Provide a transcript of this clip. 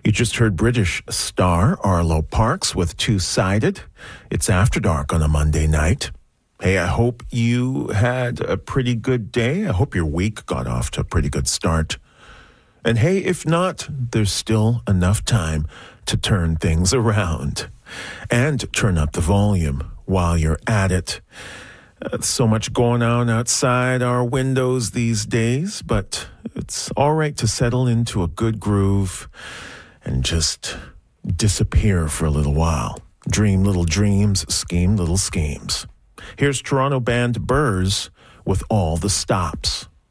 You just heard British star Arlo Parks with Two-Sided. It's After Dark on a Monday night. Hey, I hope you had a pretty good day. I hope your week got off to a pretty good start. And hey, if not, there's still enough time to turn things around and turn up the volume while you're at it. So much going on outside our windows these days, but it's all right to settle into a good groove and just disappear for a little while. Dream little dreams, scheme little schemes. Here's Toronto band Burrs with All the Stops.